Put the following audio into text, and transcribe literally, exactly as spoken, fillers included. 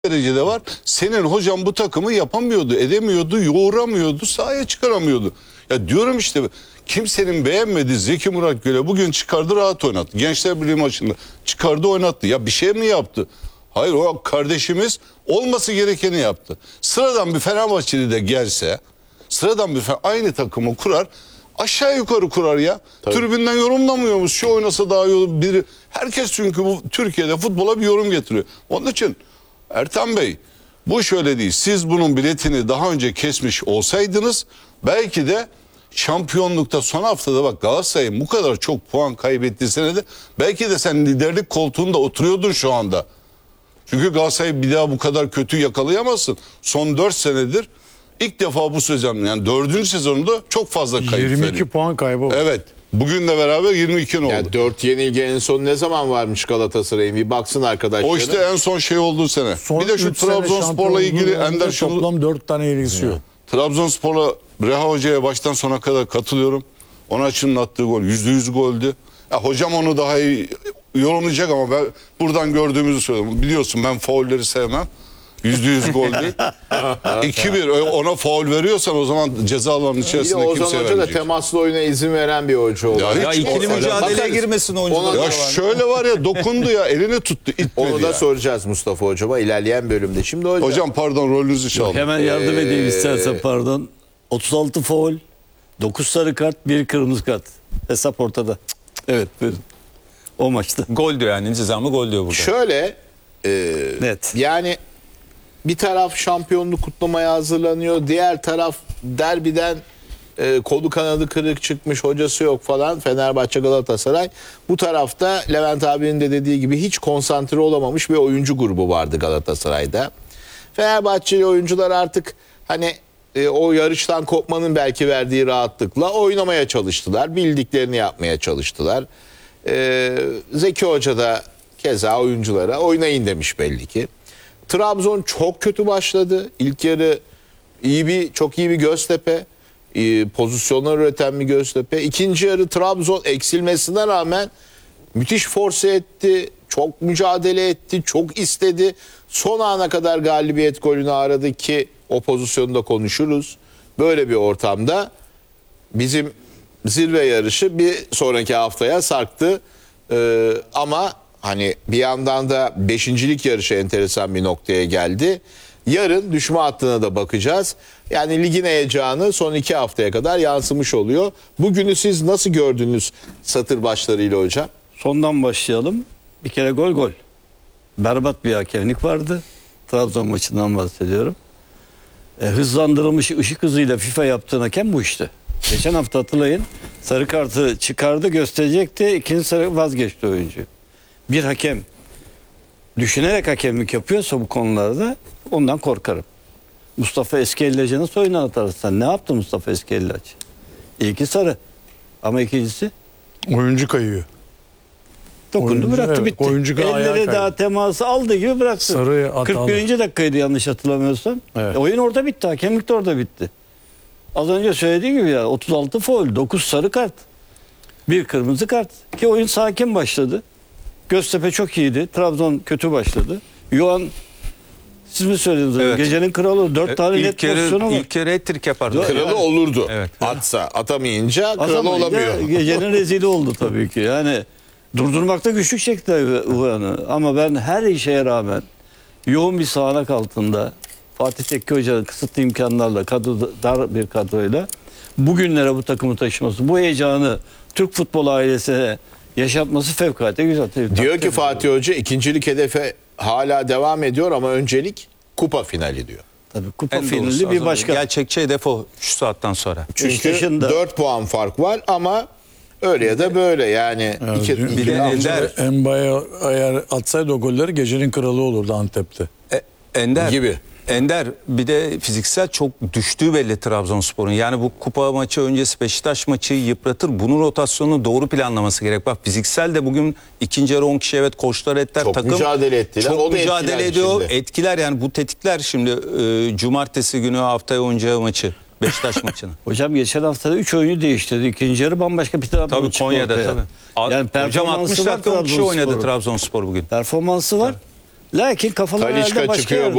derecede var. Senin hocam bu takımı yapamıyordu, edemiyordu, yoğuramıyordu, sahaya çıkaramıyordu. Ya diyorum işte, kimsenin beğenmediği Zeki Murat Göle bugün çıkardı, rahat oynattı. Gençler Birliği maçında çıkardı, oynattı. Ya bir şey mi yaptı? Hayır, o kardeşimiz olması gerekeni yaptı. Sıradan bir Fenerbahçeli de gelse, sıradan bir aynı takımı kurar, aşağı yukarı kurar ya. Tabii. Tribünden yorumlamıyoruz. Şu oynasa daha iyi olur. Biri, herkes çünkü bu Türkiye'de futbola bir yorum getiriyor. Onun için Ertan Bey, bu şöyle değil. Siz bunun biletini daha önce kesmiş olsaydınız belki de şampiyonlukta son haftada, bak Galatasaray'ın bu kadar çok puan kaybettiği senede belki de sen liderlik koltuğunda oturuyordun şu anda. Çünkü Galatasaray'ı bir daha bu kadar kötü yakalayamazsın. Son dört senedir ilk defa bu sezon, yani dördüncü sezonunda çok fazla kayıp yirmi iki veriyor. puan kaybı var. Evet. Bugünle beraber yirmi iki ne oldu? Yani dört yenilgi en son ne zaman varmış Galatasaray'ın? Bir baksın arkadaşlar. O işte en son şey olduğu sene. Son bir de şu üç sene Trabzonspor'la ilgili şampiyonluğun Ender şunu... toplam dört tane ilgisi yok. Trabzonspor'la Reha Hoca'ya baştan sona kadar katılıyorum. Ona açının attığı gol yüzde yüz goldü. Ya hocam onu daha iyi yorumlayacak ama ben buradan gördüğümüzü söylüyorum. Biliyorsun ben faulleri sevmem. yüzde yüz gol değil. iki bir ona faul veriyorsan o zaman ceza alanının içerisinde kimse Ozan Hoca da vermeyecek. temaslı oyuna izin veren bir hoca oldu. Ya, Ya hiç ikili o- mücadeleye Bakarız. girmesin oyuncular. Ya şöyle var ya, dokundu ya, elini tuttu, itmedi Onu da ya. soracağız Mustafa Hocama ilerleyen bölümde. Şimdi hocam, Hocam pardon, rolünüzü çaldım. Hemen yardım Ee, edeyim istersen, pardon. otuz altı faul, dokuz sarı kart, bir kırmızı kart. Hesap ortada. Evet, buyurun. O maçta. Gol diyor yani, intizamlı gol diyor burada. şöyle e, Net. yani bir taraf şampiyonluk kutlamaya hazırlanıyor. Diğer taraf derbiden e, kolu kanadı kırık çıkmış, hocası yok falan, Fenerbahçe Galatasaray. Bu tarafta Levent abinin de dediği gibi hiç konsantre olamamış bir oyuncu grubu vardı Galatasaray'da. Fenerbahçeli oyuncular artık hani e, o yarıştan kopmanın belki verdiği rahatlıkla oynamaya çalıştılar. Bildiklerini yapmaya çalıştılar. E, Zeki Hoca da keza oyunculara oynayın demiş belli ki. Trabzon çok kötü başladı. İlk yarı iyi bir, çok iyi bir Göztepe. E, pozisyonlar üreten bir Göztepe. İkinci yarı Trabzon eksilmesine rağmen müthiş force etti. Çok mücadele etti. Çok istedi. Son ana kadar galibiyet golünü aradı ki o pozisyonda konuşuruz. Böyle bir ortamda bizim zirve yarışı bir sonraki haftaya sarktı. Ee, ama hani bir yandan da beşincilik yarışı enteresan bir noktaya geldi. Yarın düşme hattına da bakacağız. Yani ligin heyecanı son iki haftaya kadar yansımış oluyor. Bugünü siz nasıl gördünüz satır başlarıyla hocam? Sondan başlayalım. Bir kere gol gol. Berbat bir hakemlik vardı. Trabzon maçından bahsediyorum. E, hızlandırılmış ışık hızıyla FIFA yaptığın hakem bu işte. Geçen hafta hatırlayın, sarı kartı çıkardı, gösterecekti. İkinci sarı vazgeçti oyuncu. Bir hakem düşünerek hakemlik yapıyorsa bu konularda ondan korkarım. Mustafa Eskelleci nasıl oyunu atarsan? Ne yaptı Mustafa Eskelleci? İlki sarı. Ama ikincisi Oyuncu kayıyor. dokundu, Oyuncu, bıraktı, evet, bitti. oyuncu ayağa Elleri kaydı. daha teması aldığı gibi bıraktı. Sarı at kırk birinci dakikaydı yanlış hatırlamıyorsam. Evet. E, oyun orada bitti. Hakemlik de orada bitti. Az önce söylediğim gibi ya, otuz altı faul, dokuz sarı kart, bir kırmızı kart. Ki oyun sakin başladı. Göztepe çok iyiydi. Trabzon kötü başladı. Yoğan, siz mi söylediniz? Evet. Gecenin kralı, dört tane net ilk yarı, pozisyonu var. ilk yarı hat-trick yapardı. Kralı olurdu. Evet. Atsa, atamayınca kralı Atamayınca olamıyor. Gecenin rezili oldu tabii ki. Yani durdurmakta güçlük çekti Uğran'ı. Ama ben her işe rağmen yoğun bir sağanak altında Fatih Tekke Hoca'nın kısıtlı imkanlarla, kadro, dar bir kadroyla bugünlere bu takımı taşıması, bu heyecanı Türk futbol ailesine yaşatması fevkalade güzel. Diyor ki Fatih Hoca ikincilik hedefe hala devam ediyor ama öncelik kupa finali diyor. Tabii kupa En finali doğrusu, bir az başka. gerçekçi hedef o şu saatten sonra. Üç Çünkü yaşında. dört puan fark var ama öyle ya da böyle yani. iki, dün- iki bir de hafta- Ender- Emba'ya eğer atsaydı o golleri gecenin kralı olurdu Antep'te. E, Ender Gibi. Ender bir de fiziksel çok düştüğü belli Trabzonspor'un. Yani bu kupa maçı öncesi Beşiktaş maçı yıpratır. Bunun rotasyonunu doğru planlaması gerek. Bak fiziksel de bugün ikinci yarı on kişi evet koçlar ettiler. Çok takım mücadele ettiler. Çok O da mücadele etkiler ediyor. şimdi. Etkiler yani bu tetikler şimdi e, cumartesi günü haftaya oynayacağı maçı. Beşiktaş maçını. Hocam geçen hafta da üç oyuncu değiştirdi. İkinci yarı bambaşka bir Trabzon Tabii çıktı Konya'da ortaya. tabii. A- Yani Hocam performansı altmış var dakika on kişi oynadı Trabzonspor'un. Trabzonspor bugün. Performansı var. Lakin kafalar Talisca herhalde başka çıkıyor, yerde.